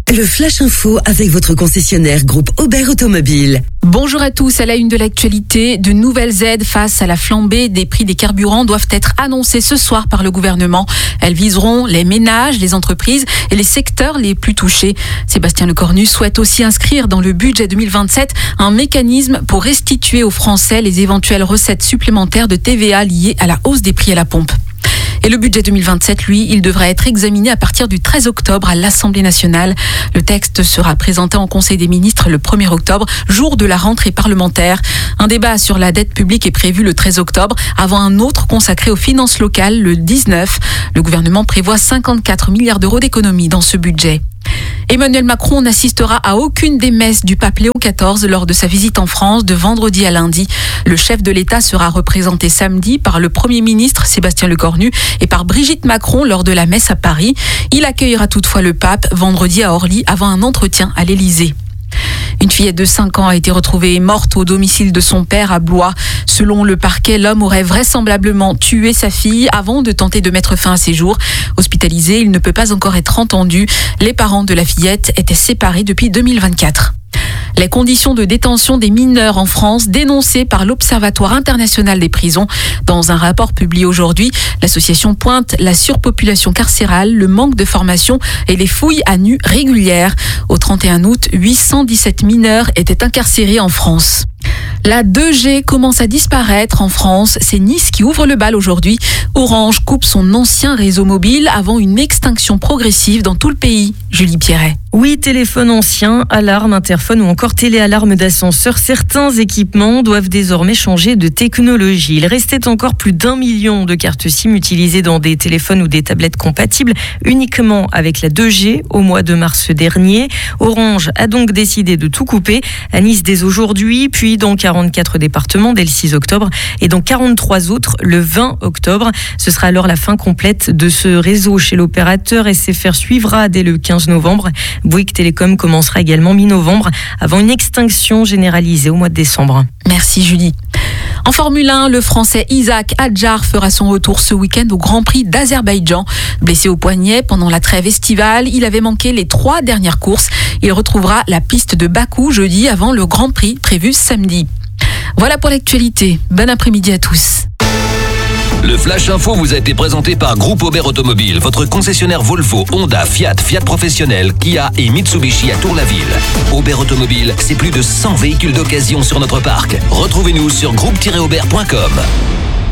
Le Flash Info avec votre concessionnaire groupe Aubert Automobile. Bonjour à tous, à la une de l'actualité, de nouvelles aides face à la flambée des prix des carburants doivent être annoncées ce soir par le gouvernement. Elles viseront les ménages, les entreprises et les secteurs les plus touchés. Sébastien Lecornu souhaite aussi inscrire dans le budget 2027 un mécanisme pour restituer aux Français les éventuelles recettes supplémentaires de TVA liées à la hausse des prix à la pompe. Et le budget 2027, lui, il devrait être examiné à partir du 13 octobre à l'Assemblée nationale. Le texte sera présenté en Conseil des ministres le 1er octobre, jour de la rentrée parlementaire. Un débat sur la dette publique est prévu le 13 octobre, avant un autre consacré aux finances locales le 19. Le gouvernement prévoit 54 milliards d'euros d'économies dans ce budget. Emmanuel Macron n'assistera à aucune des messes du pape Léon XIV lors de sa visite en France de vendredi à lundi. Le chef de l'État sera représenté samedi par le Premier ministre Sébastien Lecornu et par Brigitte Macron lors de la messe à Paris. Il accueillera toutefois le pape vendredi à Orly avant un entretien à l'Élysée. Une fillette de 5 ans a été retrouvée morte au domicile de son père à Blois. Selon le parquet, l'homme aurait vraisemblablement tué sa fille avant de tenter de mettre fin à ses jours. Hospitalisé, il ne peut pas encore être entendu. Les parents de la fillette étaient séparés depuis 2024. Les conditions de détention des mineurs en France dénoncées par l'Observatoire international des prisons. Dans un rapport publié aujourd'hui, l'association pointe la surpopulation carcérale, le manque de formation et les fouilles à nu régulières. Au 31 août, 817 mineurs étaient incarcérés en France. La 2G commence à disparaître en France. C'est Nice qui ouvre le bal aujourd'hui. Orange coupe son ancien réseau mobile avant une extinction progressive dans tout le pays. Julie Pierret. Oui, téléphone ancien, alarme, interphone ou encore téléalarme d'ascenseur. Certains équipements doivent désormais changer de technologie. Il restait encore plus d'1 million de cartes SIM utilisées dans des téléphones ou des tablettes compatibles uniquement avec la 2G au mois de mars dernier. Orange a donc décidé de tout couper à Nice dès aujourd'hui, puis dans 44 départements dès le 6 octobre et dans 43 autres le 20 octobre. Ce sera alors la fin complète de ce réseau chez l'opérateur. SFR suivra dès le 15 novembre. Bouygues Télécom commencera également mi-novembre avant une extinction généralisée au mois de décembre. Merci Julie. En Formule 1, le Français Isaac Hadjar fera son retour ce week-end au Grand Prix d'Azerbaïdjan. Blessé au poignet pendant la trêve estivale, il avait manqué les 3 dernières courses. Il retrouvera la piste de Bakou jeudi avant le Grand Prix prévu samedi. Voilà pour l'actualité. Bon après-midi à tous. Le Flash Info vous a été présenté par Groupe Aubert Automobile, votre concessionnaire Volvo, Honda, Fiat, Fiat Professionnel, Kia et Mitsubishi à Tour-la-Ville. Aubert Automobile, c'est plus de 100 véhicules d'occasion sur notre parc. Retrouvez-nous sur groupe-aubert.com.